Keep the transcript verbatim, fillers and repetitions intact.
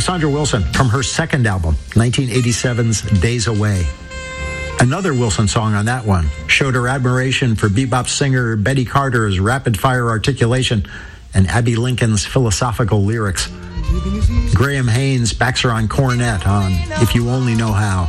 Cassandra Wilson from her second album, nineteen eighty-seven's Days Away. Another Wilson song on that one showed her admiration for bebop singer Betty Carter's rapid-fire articulation and Abby Lincoln's philosophical lyrics. Graham Haynes backs her on cornet on If You Only Know How.